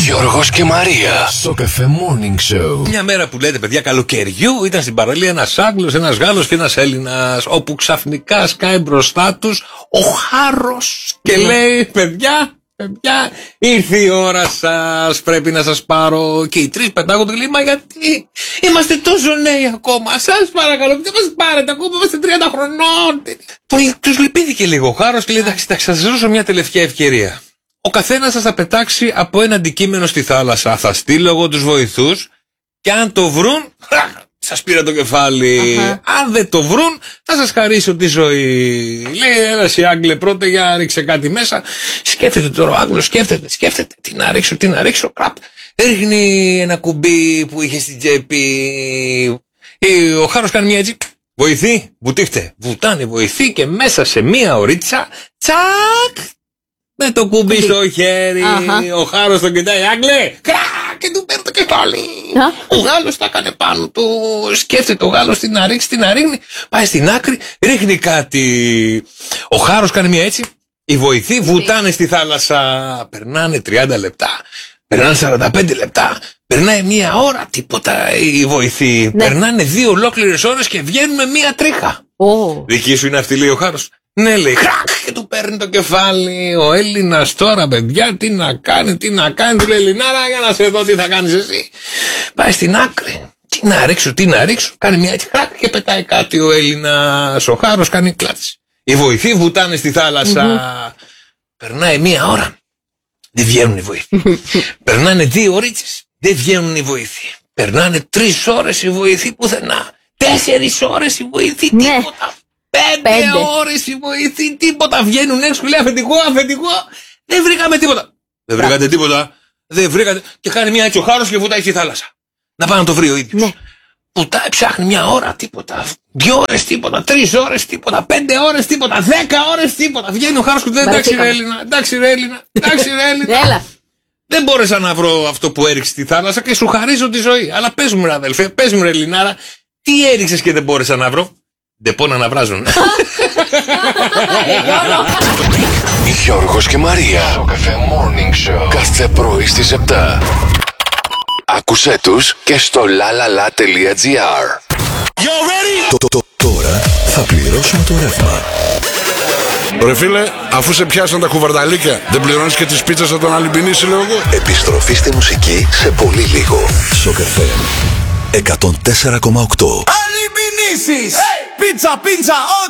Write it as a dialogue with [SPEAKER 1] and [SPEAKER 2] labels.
[SPEAKER 1] Γιώργος και Μαρία. Στο Cafe Morning Show.
[SPEAKER 2] Μια μέρα που λέτε, παιδιά, καλοκαιριού, ήταν στην παραλία ένας Άγγλος, ένας Γάλλος και ένας Έλληνας, όπου ξαφνικά σκάει μπροστά τους ο Χάρος και λέει, παιδιά, ήρθε η ώρα σας, πρέπει να σας πάρω. Και οι τρεις πετάγονται και λέει, μα γιατί είμαστε τόσο νέοι ακόμα, σας παρακαλώ, δεν μας πάρετε ακόμα, είμαστε 30 χρονών. Τους λυπήθηκε λίγο ο Χάρος και λέει, εντάξει, θα σας δώσω μια τελευταία ευκαιρία. Ο καθένας σας θα πετάξει από ένα αντικείμενο στη θάλασσα. Θα στείλω εγώ τους βοηθούς και αν το βρουν, σας πήρα το κεφάλι. Αν δεν το βρουν, θα σας χαρίσω τη ζωή. Λέει, έλα εσύ Άγγλε πρώτα, για ρίξε κάτι μέσα. Σκέφτεται τώρα ο Άγγλος, σκέφτεται. Τι να ρίξω, κραπ. Ρίχνει ένα κουμπί που είχε στην τσέπη. Ο Χάρος κάνει μια έτσι. Βοηθή, βουτήχτε. Βουτάνε βοηθή και μέσα σε μία ωρίτσα, τσακ. Με το κουμπί στο χέρι, ο Χάρος τον κοιτάει, Άγγλε, και του παίρνει το κεφάλι. Ο Γάλλος τα έκανε πάνω του, σκέφτεται ο Γάλλος τι να ρίξει, τι να ρίχνει, πάει στην άκρη, ρίχνει κάτι. Ο Χάρος κάνει μια έτσι, οι βοηθοί βουτάνε στη θάλασσα, περνάνε 30 λεπτά, περνάνε 45 λεπτά, περνάει μία ώρα, τίποτα οι βοηθοί, περνάνε 2 ολόκληρες ώρες και βγαίνουν με μία τρίχα. Δική σου είναι αυτή, λέει ο Χάρος. Ναι, λέει, και του παίρνει το κεφάλι. Ο Έλληνας τώρα, παιδιά, τι να κάνει, του λέει, Ελληνάρα, για να σε δω τι θα κάνεις εσύ. Πάει στην άκρη, τι να ρίξω, κάνει μια έτσι και πετάει κάτι ο Έλληνας. Ο Χάρος κάνει κλάτς. Οι βοηθοί βουτάνε στη θάλασσα. Περνάει μία ώρα, δεν βγαίνουν οι βοηθοί. Περνάνε 2 ωρίτσες, δεν βγαίνουν οι βοηθοί. Περνάνε 3 ώρες οι βοηθοί πουθενά. 4 ώρες οι βοηθοί, τίποτα. 5 ώρες οι βοηθοί, τίποτα. Βγαίνουν έξω και λέει αφεντικό. Δεν βρήκαμε τίποτα. Δεν βρήκατε τίποτα. Δεν βρήκατε. Και κάνει μια έτσι ο Χάρος και βουτάει στη θάλασσα. Να πάει να το βρει ο ίδιος. Βουτάει, ψάχνει μια ώρα, τίποτα. 2 ώρες, τίποτα. 3 ώρες, τίποτα. 5 ώρες, τίποτα. 10 ώρες, τίποτα. Βγαίνει ο Χάρος και λέει εντάξει ρε Έλληνα.
[SPEAKER 3] Έλα.
[SPEAKER 2] Δεν μπόρεσα να βρω αυτό που έριξε στη θάλασσα και σου χαρίζω τη ζωή. Αλλά πες μου, ρε αδελφέ, πες μου, ρε Ελληνάρα, τι έριξες και δεν μπόρεσα να βρω. Δεν πόνα να βράζουν.
[SPEAKER 1] Γιώργος και Μαρία. Στο Cafe Morning Show. Κάθε πρωί στις 7. Άκουσέ τους και στο lalala.gr.
[SPEAKER 4] Τώρα θα πληρώσουμε το ρεύμα.
[SPEAKER 5] Ρε φίλε, αφού σε πιάσαν τα κουβαρνταλίκια, δεν πληρώνεις και τις πίτσες από τον Αλυμπινίση, λέω εγώ.
[SPEAKER 4] Επιστροφή στη μουσική σε πολύ λίγο. Στο Cafe 104,8.
[SPEAKER 6] Αλυμπινίσεις! Πίτσα!